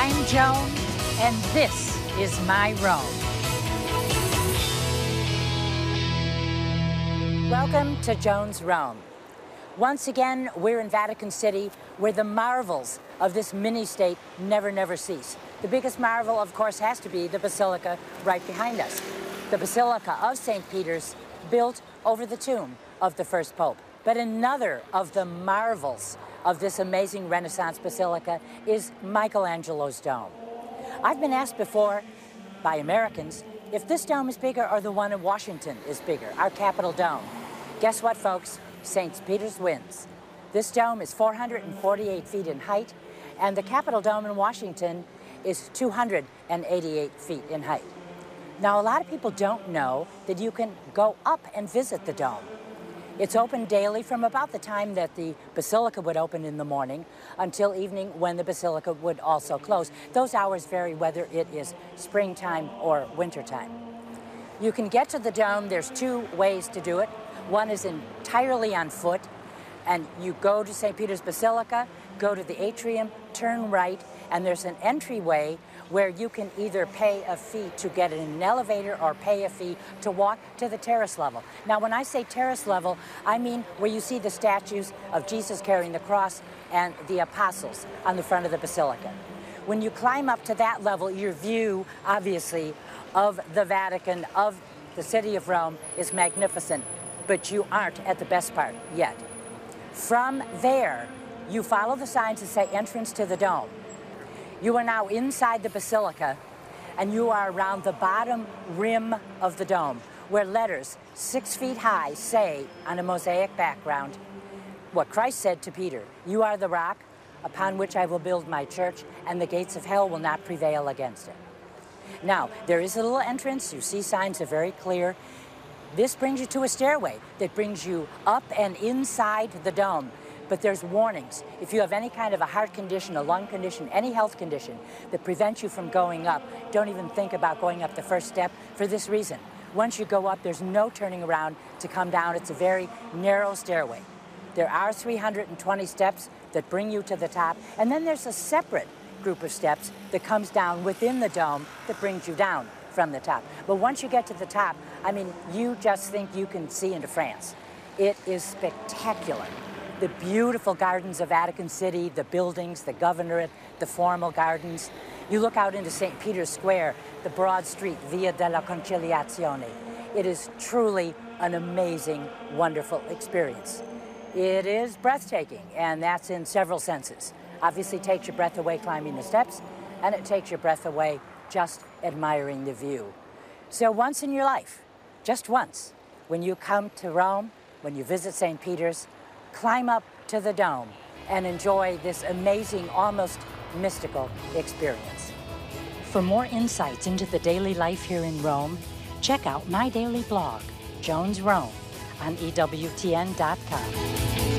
I'm Joan, and this is my Rome. Welcome to Joan's Rome. Once again, we're in Vatican City, where the marvels of this mini-state never cease. The biggest marvel, of course, has to be the Basilica right behind us. The Basilica of St. Peter's, built over the tomb of the first Pope. But another of the marvels of this amazing Renaissance basilica is Michelangelo's dome. I've been asked before by Americans if this dome is bigger or the one in Washington is bigger, our Capitol dome. Guess what, folks? St. Peter's wins. This dome is 448 feet in height, and the Capitol dome in Washington is 288 feet in height. Now, a lot of people don't know that you can go up and visit the dome. It's open daily from about the time that the basilica would open in the morning until evening, when the basilica would also close. Those hours vary whether it is springtime or wintertime. You can get to the dome. There's two ways to do it. One is entirely on foot, and you go to St. Peter's Basilica, go to the atrium, turn right, and there's an entryway where you can either pay a fee to get in an elevator or pay a fee to walk to the terrace level. Now, when I say terrace level, I mean where you see the statues of Jesus carrying the cross and the apostles on the front of the basilica. When you climb up to that level, your view, obviously, of the Vatican, of the city of Rome, is magnificent, but you aren't at the best part yet. From there, you follow the signs that say entrance to the dome. You are now inside the basilica, and you are around the bottom rim of the dome, where letters 6 feet high say, on a mosaic background, what Christ said to Peter: "You are the rock upon which I will build my church, and the gates of hell will not prevail against it." Now, there is a little entrance. You see signs are very clear. This brings you to a stairway that brings you up and inside the dome. But there's warnings. If you have any kind of a heart condition, a lung condition, any health condition that prevents you from going up, don't even think about going up the first step for this reason. Once you go up, there's no turning around to come down. It's a very narrow stairway. There are 320 steps that bring you to the top, and then there's a separate group of steps that comes down within the dome that brings you down from the top. But once you get to the top, I mean, you just think you can see into France. It is spectacular. The beautiful gardens of Vatican City, the buildings, the governorate, the formal gardens. You look out into St. Peter's Square, the broad street, Via della Conciliazione. It is truly an amazing, wonderful experience. It is breathtaking, and that's in several senses. Obviously, it takes your breath away climbing the steps, and it takes your breath away just admiring the view. So once in your life, just once, when you come to Rome, when you visit St. Peter's, climb up to the dome and enjoy this amazing, almost mystical experience. For more insights into the daily life here in Rome, check out my daily blog, Joan's Rome, on EWTN.com.